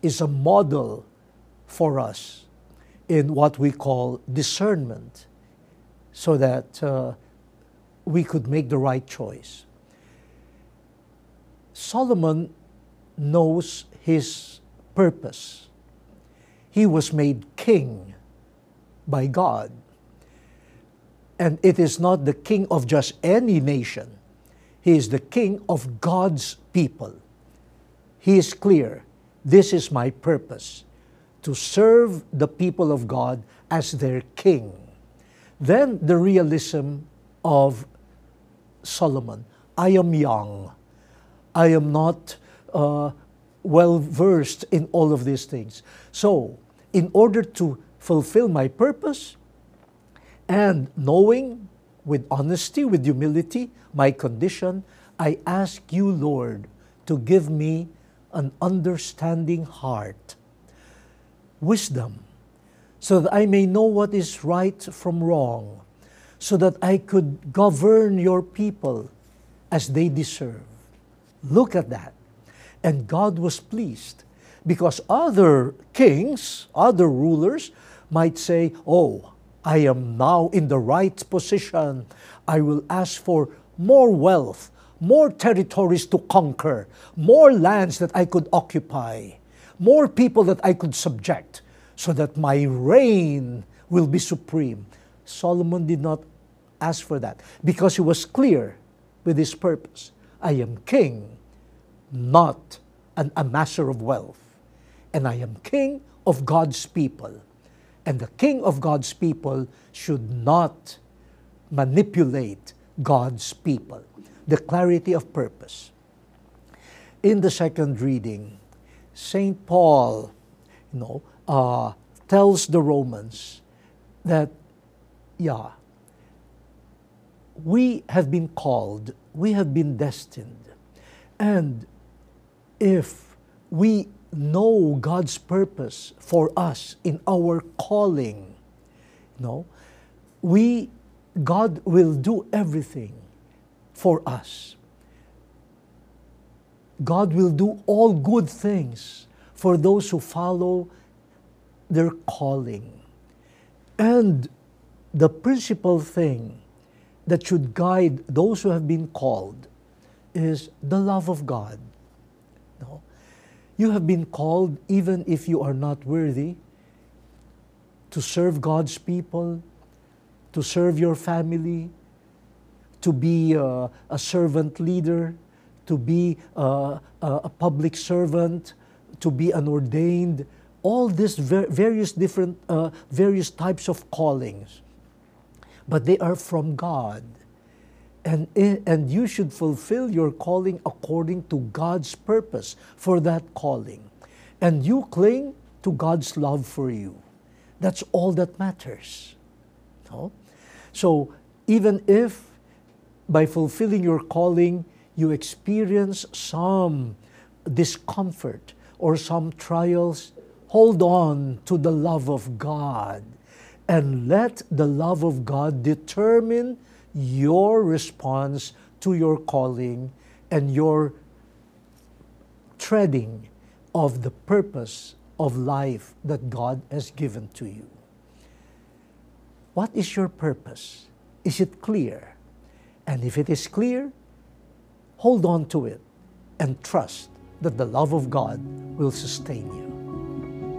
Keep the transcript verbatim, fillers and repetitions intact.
is a model for us in what we call discernment, so that uh, we could make the right choice. Solomon knows his purpose. He was made king by God. And it is not the king of just any nation. He is the king of God's people. He is clear, this is my purpose, to serve the people of God as their king. Then the realism of Solomon. I am young. I am not uh, well versed in all of these things. So, in order to fulfill my purpose, and knowing with honesty, with humility, my condition, I ask you, Lord, to give me an understanding heart, wisdom, so that I may know what is right from wrong, so that I could govern your people as they deserve. Look at that. And God was pleased, because other kings, other rulers might say, oh, I am now in the right position. I will ask for more wealth, more territories to conquer, more lands that I could occupy, more people that I could subject, so that my reign will be supreme. Solomon did not ask for that, because he was clear with his purpose. I am king, not an amasser of wealth. And I am king of God's people. And the king of God's people should not manipulate God's people. The clarity of purpose. In the second reading, Saint Paul, you know, uh, tells the Romans that, yeah, we have been called, we have been destined. And if we know God's purpose for us in our calling, you know, we, God will do everything for us. God will do all good things for those who follow their calling. And the principal thing that should guide those who have been called is the love of God. No? You have been called, even if you are not worthy, to serve God's people, to serve your family, to be uh, a servant leader, to be uh, a public servant, to be an ordained, all these ver various different, uh, various types of callings. But they are from God. And, and you should fulfill your calling according to God's purpose for that calling. And you cling to God's love for you. That's all that matters. No? So even if by fulfilling your calling, you experience some discomfort or some trials, hold on to the love of God and let the love of God determine your response to your calling and your treading of the purpose of life that God has given to you. What is your purpose? Is it clear? And if it is clear, hold on to it and trust that the love of God will sustain you.